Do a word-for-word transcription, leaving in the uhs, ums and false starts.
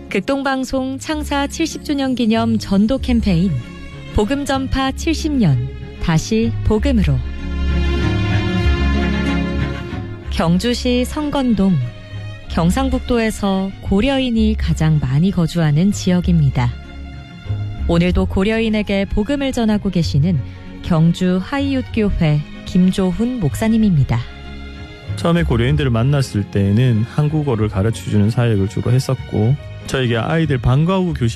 극동방송 창사 칠십 주년 기념 전도 캠페인 복음 전파 칠십 년 다시 복음으로. 경주시 성건동, 경상북도에서 고려인이 가장 많이 거주하는 지역입니다. 오늘도 고려인에게 복음을 전하고 계시는 경주 하이윳교회 김조훈 목사님입니다. 처음에 고려인들을 만났을 때에는 한국어를 가르쳐주는 사역을 주로 했었고, 저에게 아이들 방과 후 교실